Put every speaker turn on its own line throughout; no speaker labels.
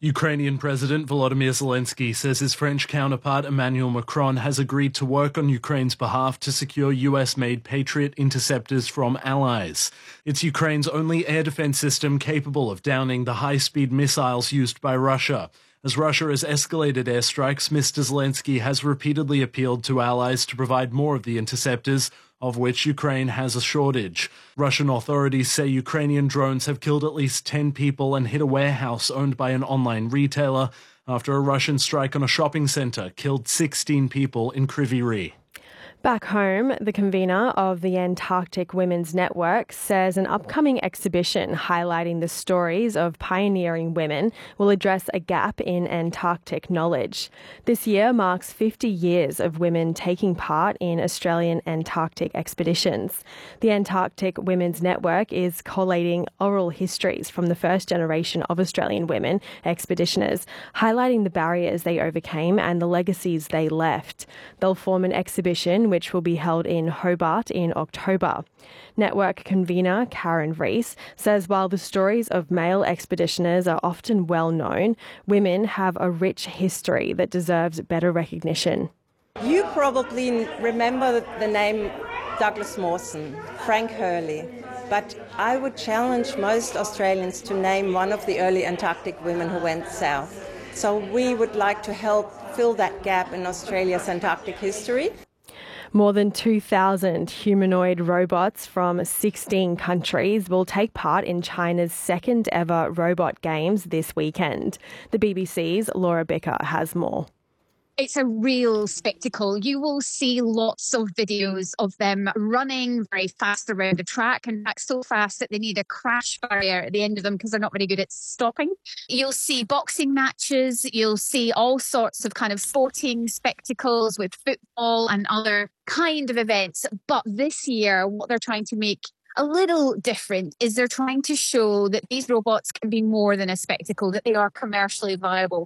Ukrainian President Volodymyr Zelensky says his French counterpart Emmanuel Macron has agreed to work on Ukraine's behalf to secure US-made Patriot interceptors from allies. It's Ukraine's only air defense system capable of downing the high-speed missiles used by Russia. As Russia has escalated airstrikes, Mr. Zelensky has repeatedly appealed to allies to provide more of the interceptors, of which Ukraine has a shortage. Russian authorities say Ukrainian drones have killed at least 10 people and hit a warehouse owned by an online retailer after a Russian strike on a shopping centre killed 16 people in Kryvyi Rih.
Back home, the convener of the Antarctic Women's Network says an upcoming exhibition highlighting the stories of pioneering women will address a gap in Antarctic knowledge. This year marks 50 years of women taking part in Australian Antarctic expeditions. The Antarctic Women's Network is collating oral histories from the first generation of Australian women expeditioners, highlighting the barriers they overcame and the legacies they left. They'll form an exhibition which will be held in Hobart in October. Network convener Karen Rees says while the stories of male expeditioners are often well known, women have a rich history that deserves better recognition.
You probably remember the name Douglas Mawson, Frank Hurley, but I would challenge most Australians to name one of the early Antarctic women who went south. So we would like to help fill that gap in Australia's Antarctic history.
More than 2,000 humanoid robots from 16 countries will take part in China's second ever robot games this weekend. The BBC's Laura Bicker has more.
It's a real spectacle. You will see lots of videos of them running very fast around the track, in fact so fast that they need a crash barrier at the end of them because they're not very good at stopping. You'll see boxing matches, you'll see all sorts of kind of sporting spectacles with football and other kind of events. But this year, what they're trying to make a little different is they're trying to show that these robots can be more than a spectacle, that they are commercially viable.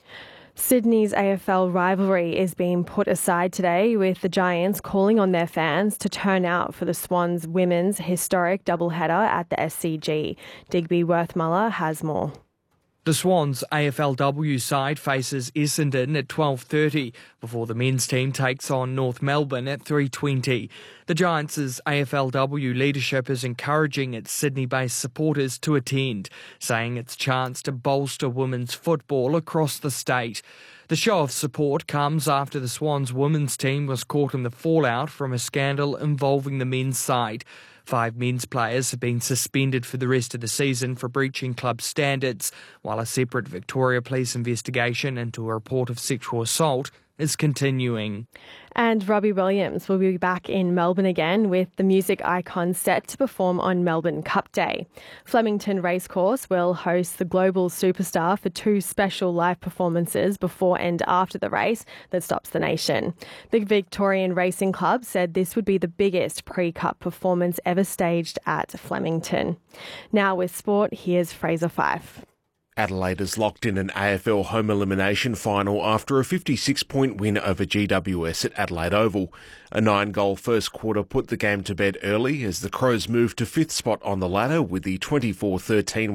Sydney's AFL rivalry is being put aside today, with the Giants calling on their fans to turn out for the Swans women's historic doubleheader at the SCG. Digby Worthmuller has more.
The Swans AFLW side faces Essendon at 12:30 before the men's team takes on North Melbourne at 3:20. The Giants' AFLW leadership is encouraging its Sydney-based supporters to attend, saying it's a chance to bolster women's football across the state. The show of support comes after the Swans women's team was caught in the fallout from a scandal involving the men's side. 5 men's players have been suspended for the rest of the season for breaching club standards, while a separate Victoria Police investigation into a report of sexual assault is continuing.
And Robbie Williams will be back in Melbourne again, with the music icon set to perform on Melbourne Cup Day. Flemington Racecourse will host the global superstar for 2 special live performances before and after the race that stops the nation. The Victorian Racing Club said this would be the biggest pre-cup performance ever staged at Flemington. Now with sport, here's Fraser Fife.
Adelaide has locked in an AFL home elimination final after a 56-point win over GWS at Adelaide Oval. A 9-goal first quarter put the game to bed early as the Crows moved to 5th spot on the ladder with the 24-13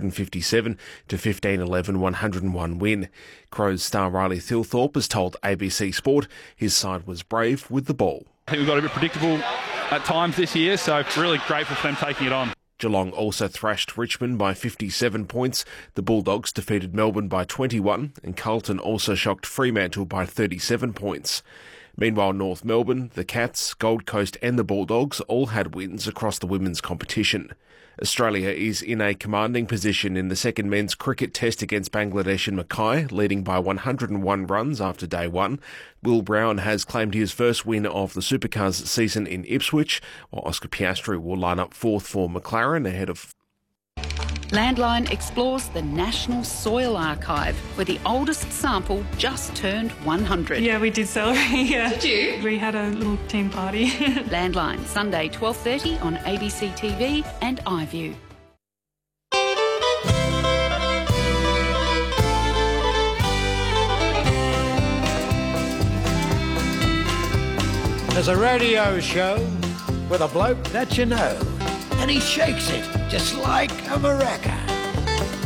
157 to 15-11 101 win. Crows star Riley Thilthorpe has told ABC Sport his side was brave with the ball.
I think we've got a bit predictable at times this year, so really grateful for them taking it on.
Geelong also thrashed Richmond by 57 points. The Bulldogs defeated Melbourne by 21, and Carlton also shocked Fremantle by 37 points. Meanwhile, North Melbourne, the Cats, Gold Coast and the Bulldogs all had wins across the women's competition. Australia is in a commanding position in the second men's cricket test against Bangladesh in Mackay, leading by 101 runs after day 1. Will Brown has claimed his first win of the Supercars season in Ipswich, while Oscar Piastri will line up 4th for McLaren ahead of...
Landline explores the National Soil Archive, where the oldest sample just turned 100.
Yeah, we did celebrate, yeah.
Did you?
We had a little team party.
Landline, Sunday 12:30 on ABC TV and iView.
There's a radio show with a bloke that you know, and he shakes it just like a maraca.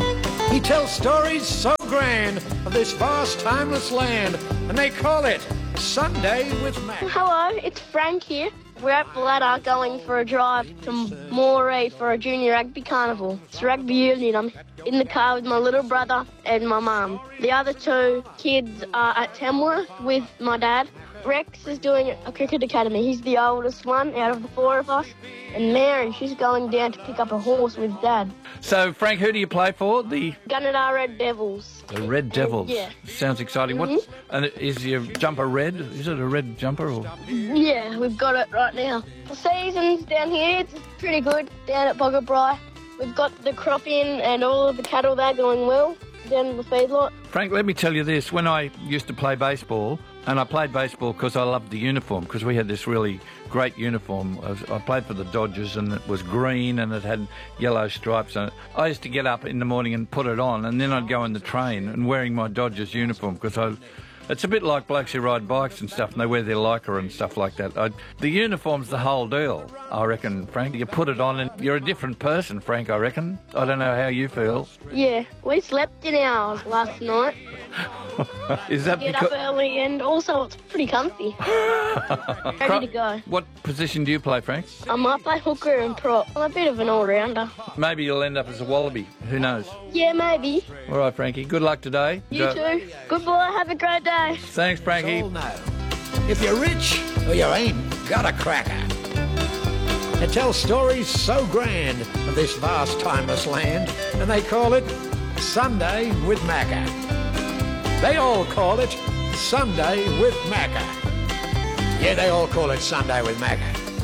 He tells stories so grand of this vast, timeless land, and they call it Sunday with Mac.
Hello, it's Frank here. We're at Bladder going for a drive to Moree for a junior rugby carnival. It's rugby union. I'm in the car with my little brother and my mum. The other two kids are at Tamworth with my dad. Rex is doing a cricket academy. He's the oldest one out of the four of us. And Mary, she's going down to pick up a horse with Dad.
So, Frank, who do you play for? The
Gunnedah Red Devils.
The Red Devils?
Yeah.
Sounds exciting. And is your jumper red? Is it a red jumper? Or?
Yeah, we've got it right now. The season's down here, it's pretty good down at Boggabri. We've got the crop in and all of the cattle there going well down in the feedlot.
Frank, let me tell you this. When I used to play baseball, and I played baseball because I loved the uniform, because we had this really great uniform. I played for the Dodgers, and it was green and it had yellow stripes on it. I used to get up in the morning and put it on, and then I'd go in the train and wearing my Dodgers uniform, because it's a bit like blokes who ride bikes and stuff, and they wear their lycra and stuff like that. The uniform's the whole deal, I reckon, Frank. You put it on and you're a different person, Frank, I reckon. I don't know how you feel.
Yeah, we slept in ours last night.
Is that
Get up early, and also it's pretty comfy. Ready to go.
What position do you play, Frank?
I might play hooker and prop. I'm a bit of an all-rounder.
Maybe you'll end up as a wallaby. Who knows?
Yeah, maybe.
All right, Frankie. Good luck today.
You too. Good boy. Have a great day.
Thanks, Frankie.
If you're rich or you ain't got a cracker. It tells stories so grand of this vast, timeless land, and they call it Sunday with Macca. They all call it Sunday with Macca. Yeah, they all call it Sunday with Macca.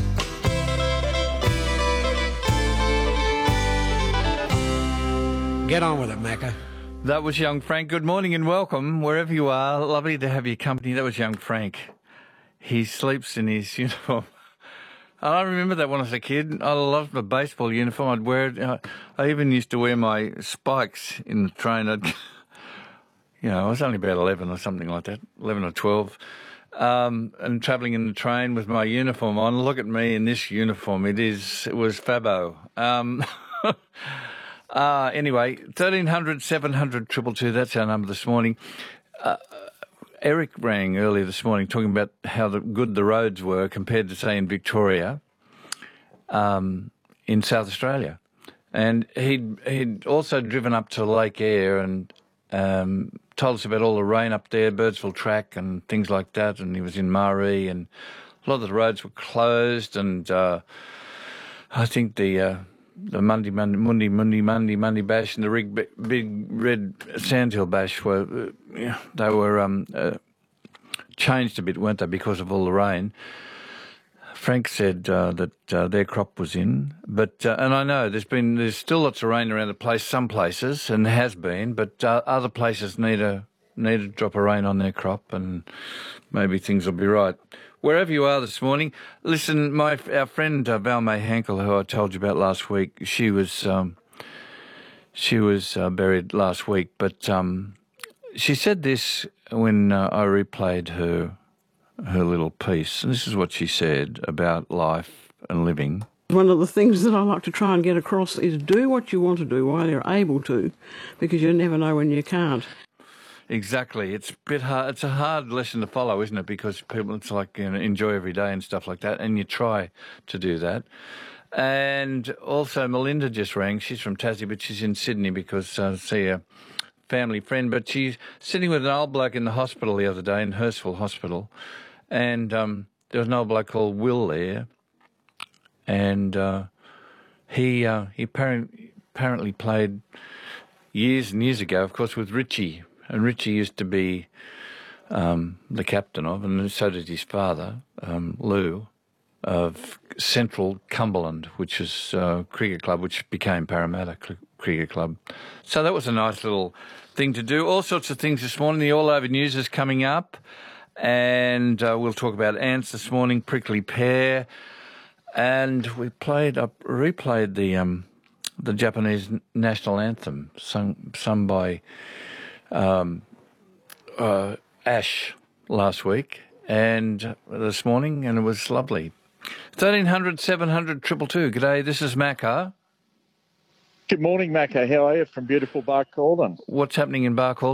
Get on with it, Macca.
That was young Frank. Good morning and welcome, wherever you are. Lovely to have your company. That was young Frank. He sleeps in his uniform. I remember that when I was a kid. I loved the baseball uniform. I'd wear it. I even used to wear my spikes in the train. I was only about 11 or something like that, 11 or 12, and travelling in the train with my uniform on. Look at me in this uniform. It was fabbo. Anyway, 1300 700 222, that's our number this morning. Eric rang earlier this morning talking about how good the roads were compared to, say, in Victoria, in South Australia. And he'd also driven up to Lake Eyre and told us about all the rain up there, Birdsville Track and things like that, and he was in Maree, and a lot of the roads were closed, and I think the Monday Bash and the Big Red Sandhill Bash were changed a bit, weren't they, because of all the rain. Frank said that their crop was in, but and I know there's still lots of rain around the place, some places, and has been, but other places need a drop of rain on their crop, and maybe things will be right. Wherever you are this morning, listen, our friend Val May Hankel, who I told you about last week, she was buried last week, but she said this when I replayed her little piece, and this is what she said about life and living.
One of the things that I like to try and get across is do what you want to do while you're able to, because you never know when you can't.
Exactly. It's a bit hard. It's a hard lesson to follow, isn't it? Because people, it's like, enjoy every day and stuff like that, and you try to do that. And also, Melinda just rang. She's from Tassie, but she's in Sydney because I see a family friend. But she's sitting with an old bloke in the hospital the other day, in Hurstville Hospital, and there was an old bloke called Will there, and he apparently played years and years ago, of course, with Richie. And Richie used to be the captain of, and so did his father, Lou, of Central Cumberland, which is a cricket club, which became Parramatta Cricket Club. So that was a nice little thing to do. All sorts of things this morning. The All Over News is coming up, and we'll talk about ants this morning, prickly pear, and we replayed the Japanese national anthem sung by Ash last week and this morning, and it was lovely. 1300 700 222. G'day, this is Macca.
Good morning, Macca. How are you from beautiful Barcaldine?
What's happening in Barcaldine?